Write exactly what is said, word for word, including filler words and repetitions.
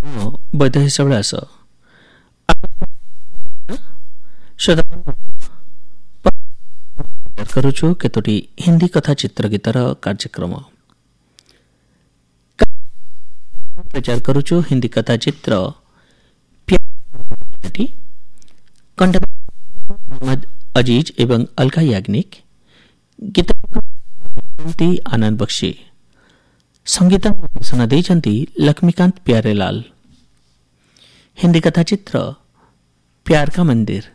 ବୈଧ ହିସାବରେ ଆସ କରୁଛୁ କେତୋଟି ହିନ୍ଦୀ କଥା ଚିତ୍ରଗୀତର କାର୍ଯ୍ୟକ୍ରମ ପ୍ରଚାର କରୁଛୁ ହିନ୍ଦୀ କଥା ଚିତ୍ର मोहम्मद अजीज एवं अलका याग्निक गीत आनंद बख्शी संगीत निर्देशन देइछन्ति लक्ष्मीकांत प्यारेलाल हिंदी कथा चित्र प्यार का मंदिर